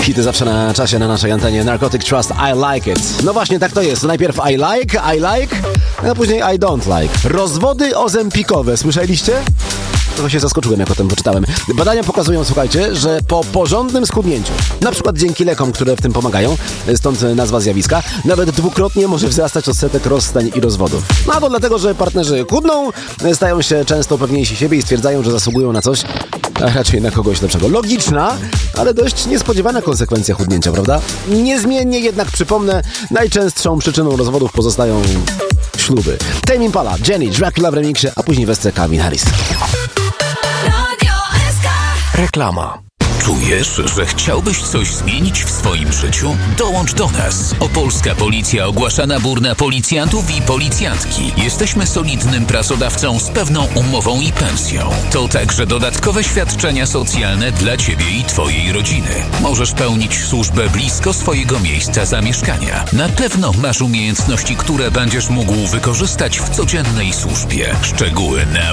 Hity zawsze na czasie na naszej antenie. Narcotic Trust, I Like It. No właśnie, tak to jest. Najpierw I like, a później I don't like. Rozwody ozempikowe, słyszeliście? Trochę się zaskoczyłem, jak o tym poczytałem. Badania pokazują, słuchajcie, że po porządnym schudnięciu, na przykład dzięki lekom, które w tym pomagają, stąd nazwa zjawiska, nawet dwukrotnie może wzrastać odsetek rozstań i rozwodów. No a to dlatego, że partnerzy chudną, stają się często pewniejsi siebie i stwierdzają, że zasługują na coś, a raczej na kogoś lepszego. Logiczna, ale dość niespodziewana konsekwencja chudnięcia, prawda? Niezmiennie jednak przypomnę, najczęstszą przyczyną rozwodów pozostają śluby. Tame Impala, Jenny, Dracula w remiksie, a później wersja Calvin Harris. Reklama. Czujesz, że chciałbyś coś zmienić w swoim życiu? Dołącz do nas. Opolska Policja ogłasza nabór na policjantów i policjantki. Jesteśmy solidnym pracodawcą z pewną umową i pensją. To także dodatkowe świadczenia socjalne dla Ciebie i Twojej rodziny. Możesz pełnić służbę blisko swojego miejsca zamieszkania. Na pewno masz umiejętności, które będziesz mógł wykorzystać w codziennej służbie. Szczegóły na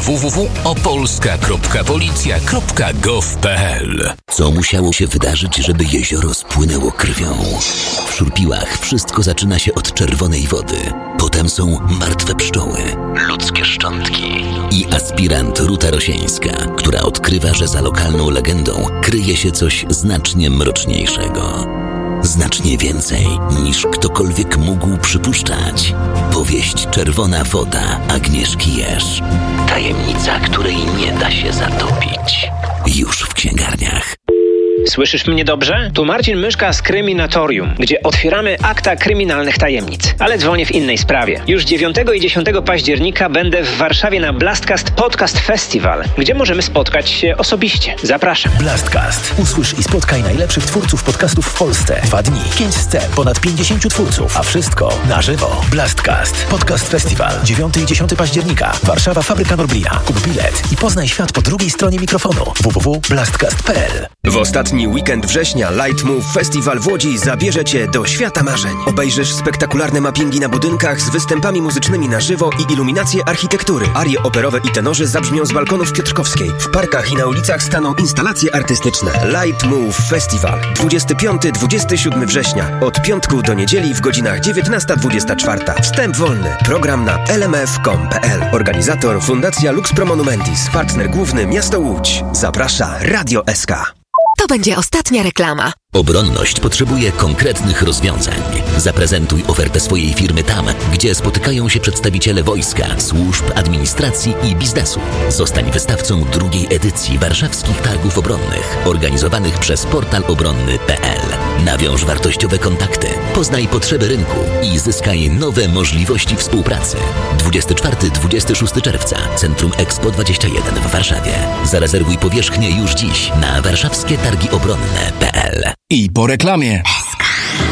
www.opolska.policja.gov.pl. Co musiało się wydarzyć, żeby jezioro spłynęło krwią? W Szurpiłach wszystko zaczyna się od czerwonej wody. Potem są martwe pszczoły, ludzkie szczątki i aspirant Ruta Rosieńska, która odkrywa, że za lokalną legendą kryje się coś znacznie mroczniejszego. Znacznie więcej niż ktokolwiek mógł przypuszczać. Powieść Czerwona woda Agnieszki Jerz. Tajemnica, której nie da się zatopić. Już w księgarniach. Słyszysz mnie dobrze? Tu Marcin Myszka z Kryminatorium, gdzie otwieramy akta kryminalnych tajemnic. Ale dzwonię w innej sprawie. Już 9 i 10 października będę w Warszawie na Blastcast Podcast Festival, gdzie możemy spotkać się osobiście. Zapraszam. Blastcast. Usłysz i spotkaj najlepszych twórców podcastów w Polsce. 2 dni, 5 scen, ponad 50 twórców, a wszystko na żywo. Blastcast Podcast Festival. 9 i 10 października. Warszawa, Fabryka Norblina. Kup bilet i poznaj świat po drugiej stronie mikrofonu. www.blastcast.pl. W ostatni weekend września Light Move Festival w Łodzi zabierze Cię do świata marzeń. Obejrzysz spektakularne mappingi na budynkach z występami muzycznymi na żywo i iluminacje architektury. Arie operowe i tenorzy zabrzmią z balkonów Piotrkowskiej. W parkach i na ulicach staną instalacje artystyczne. Light Move Festival. 25-27 września. Od piątku do niedzieli w godzinach 19-24. Wstęp wolny. Program na lmf.com.pl. Organizator Fundacja Lux Pro Monumentis. Partner główny Miasto Łódź. Zaprasza Radio SK. To będzie ostatnia reklama. Obronność potrzebuje konkretnych rozwiązań. Zaprezentuj ofertę swojej firmy tam, gdzie spotykają się przedstawiciele wojska, służb, administracji i biznesu. Zostań wystawcą drugiej edycji warszawskich targów obronnych, organizowanych przez portal obronny.pl. Nawiąż wartościowe kontakty, poznaj potrzeby rynku i zyskaj nowe możliwości współpracy. 24-26 czerwca, Centrum Expo 21 w Warszawie. Zarezerwuj powierzchnię już dziś na warszawskie targi obronne.pl. I po reklamie.